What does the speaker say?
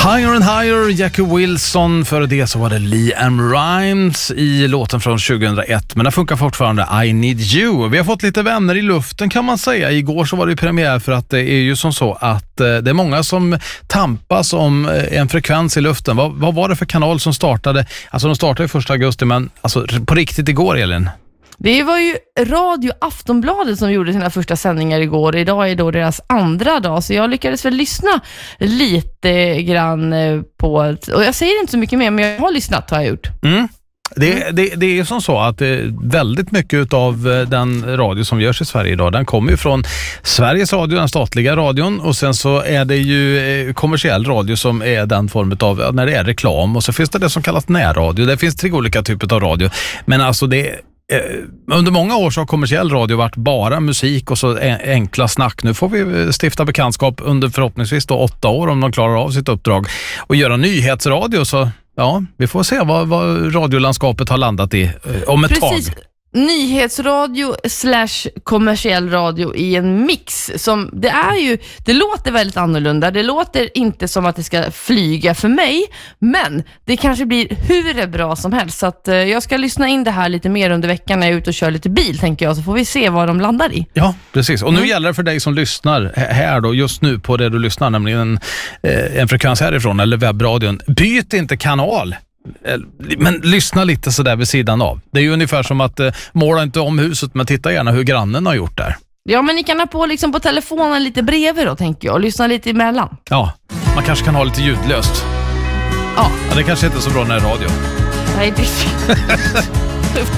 Higher and Higher, Jackie Wilson. Före det så var det LeAnn Rimes i låten från 2001. Men den funkar fortfarande, I Need You. Vi har fått lite vänner i luften kan man säga. Igår så var det premiär för att det är ju som så att det är många som tampas om en frekvens i luften. Vad var det för kanal som startade? Alltså de startade 1 augusti men alltså på riktigt igår, Elin. Det var ju Radio Aftonbladet som gjorde sina första sändningar igår. Idag är då deras andra dag. Så jag lyckades väl lyssna lite grann på... Och jag säger inte så mycket mer, men jag har lyssnat har jag gjort. Mm. Det är som så att väldigt mycket av den radio som görs i Sverige idag, den kommer ju från Sveriges Radio, den statliga radion, och sen så är det ju kommersiell radio som är den formen av när det är reklam, och så finns det som kallas närradio. Det finns 3 olika typer av radio, men alltså under många år så har kommersiell radio varit bara musik och så enkla snack. Nu får vi stifta bekantskap under förhoppningsvis då 8 år om de klarar av sitt uppdrag och göra nyhetsradio, så ja, vi får se vad radiolandskapet har landat i om ett tag. Nyhetsradio / kommersiell radio i en mix som det låter väldigt annorlunda. Det låter inte som att det ska flyga för mig, men det kanske blir hur bra som helst. Så att jag ska lyssna in det här lite mer under veckan när jag är ute och kör lite bil, tänker jag, så får vi se vad de landar i. Ja, precis. Och nu gäller det för dig som lyssnar här då, just nu på det du lyssnar, nämligen en frekvens härifrån eller webbradion. Byt inte kanal. Men lyssna lite så där vid sidan av. Det är ju ungefär som att måla inte om huset, men titta gärna hur grannen har gjort där. Ja, men ni kan ha på liksom på telefonen lite bredvid då, tänker jag, och lyssna lite emellan. Ja, man kanske kan ha lite ljudlöst. Ja, det kanske inte är så bra när det är radio. Nej, det